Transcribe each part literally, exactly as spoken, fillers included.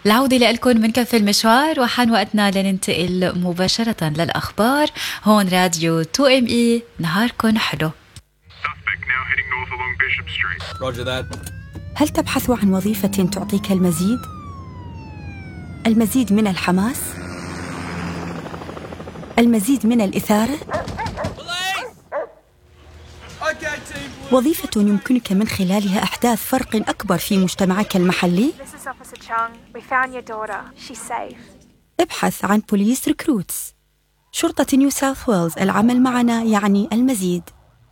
العودة لكم من كف المشوار، وحان وقتنا لننتقل مباشرة للأخبار. هون راديو تو ام اي، نهاركن حلو. هل تبحث عن وظيفة تعطيك المزيد؟ المزيد من الحماس؟ المزيد من الإثارة؟ وظيفة يمكنك من خلالها إحداث فرق أكبر في مجتمعك المحلي؟ ابحث عن بوليس ريكروتس. شرطة نيو ساوث ويلز، العمل معنا يعني المزيد.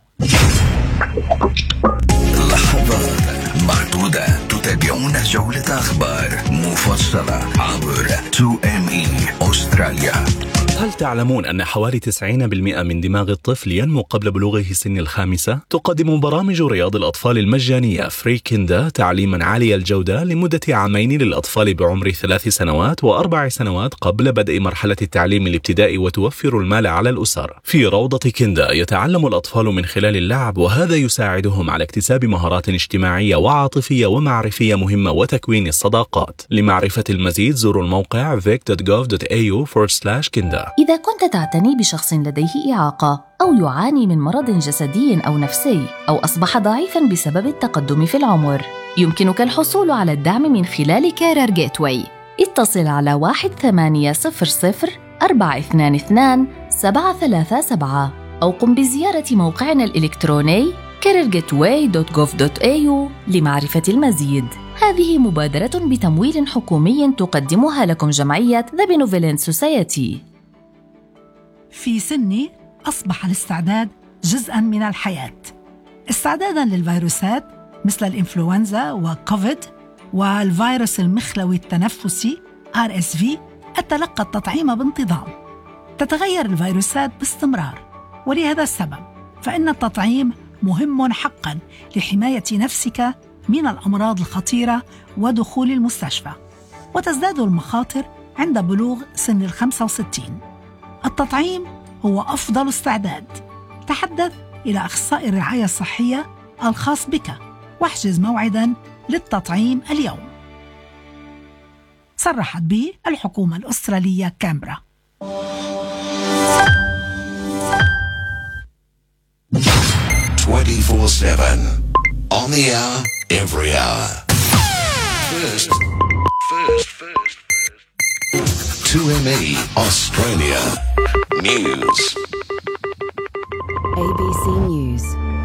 لحظات معدودة تتابعون جولة أخبار مفصلة عبر تو ام اي أستراليا. هل تعلمون أن حوالي تسعين بالمئة من دماغ الطفل ينمو قبل بلوغه سن الخامسة؟ تقدم برامج رياض الأطفال المجانية فري كيندا تعليما عالي الجودة لمدة عامين للأطفال بعمر ثلاث سنوات وأربع سنوات قبل بدء مرحلة التعليم الابتدائي، وتوفر المال على الأسر. في روضة كيندا يتعلم الأطفال من خلال اللعب، وهذا يساعدهم على اكتساب مهارات اجتماعية وعاطفية ومعرفية مهمة وتكوين الصداقات. لمعرفة المزيد زوروا الموقع vic dot gov dot a u forward slash kinda. إذا كنت تعتني بشخص لديه إعاقة أو يعاني من مرض جسدي أو نفسي أو أصبح ضعيفاً بسبب التقدم في العمر، يمكنك الحصول على الدعم من خلال كارير جيتواي. اتصل على واحد ثمانية صفر صفر أربعة اثنان اثنان سبعة ثلاثة سبعة أو قم بزيارة موقعنا الإلكتروني كارير جيتواي دوت جوف دوت إيه يو لمعرفة المزيد. هذه مبادرة بتمويل حكومي تقدمها لكم جمعية The Benevolent Society. في سني أصبح الاستعداد جزءاً من الحياة، استعداداً للفيروسات مثل الإنفلونزا وكوفيد والفيروس المخلوي التنفسي آر إس في. أتلقى التطعيم بانتظام. تتغير الفيروسات باستمرار، ولهذا السبب فإن التطعيم مهم حقاً لحماية نفسك من الأمراض الخطيرة ودخول المستشفى، وتزداد المخاطر عند بلوغ سن الخمسة وستين. التطعيم هو أفضل استعداد. تحدث إلى أخصائي الرعاية الصحية الخاص بك واحجز موعداً للتطعيم اليوم. صرحت به الحكومة الأسترالية كامبرا. twenty-four seven on the hour, every hour. First, first, first, first. two M E Australia News. A B C News.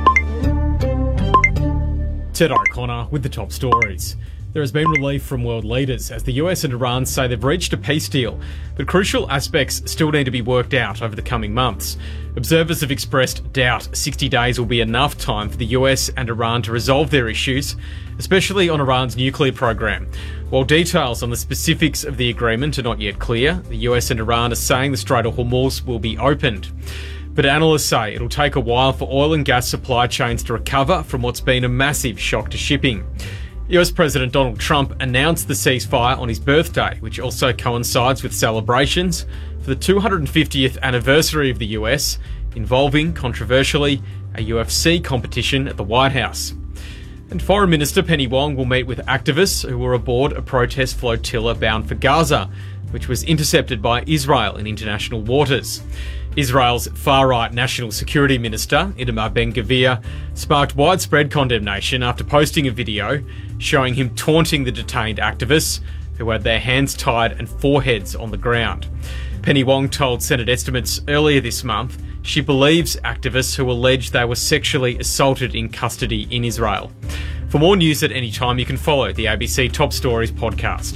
Ted O'Connor with the top stories. There has been relief from world leaders as the U S and Iran say they've reached a peace deal, but crucial aspects still need to be worked out over the coming months. Observers have expressed doubt sixty days will be enough time for the U S and Iran to resolve their issues, especially on Iran's nuclear program. While details on the specifics of the agreement are not yet clear, the U S and Iran are saying the Strait of Hormuz will be opened. But analysts say it'll take a while for oil and gas supply chains to recover from what's been a massive shock to shipping. U S President Donald Trump announced the ceasefire on his birthday, which also coincides with celebrations for the two hundred fiftieth anniversary of the U S, involving, controversially, a U F C competition at the White House. And Foreign Minister Penny Wong will meet with activists who were aboard a protest flotilla bound for Gaza, which was intercepted by Israel in international waters. Israel's far-right National Security Minister, Itamar Ben-Gvir, sparked widespread condemnation after posting a video showing him taunting the detained activists who had their hands tied and foreheads on the ground. Penny Wong told Senate estimates earlier this month she believes activists who allege they were sexually assaulted in custody in Israel. For more news at any time, you can follow the A B C Top Stories podcast.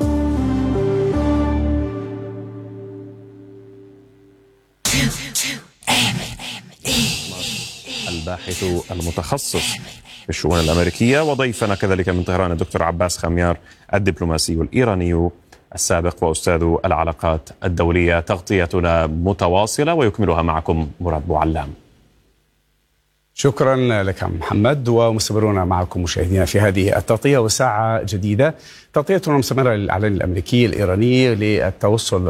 الباحث المتخصص في الشؤون الأمريكية، وضيفنا كذلك من طهران الدكتور عباس خميار الدبلوماسي الإيراني السابق وأستاذ العلاقات الدولية. تغطيتنا متواصلة ويكملها معكم مراد بوعلام. شكرا لك محمد، ومستمرون معكم مشاهدينا في هذه التغطية وساعة جديدة. تغطيتنا مستمرة للإعلان الأمريكي الإيراني للتوصل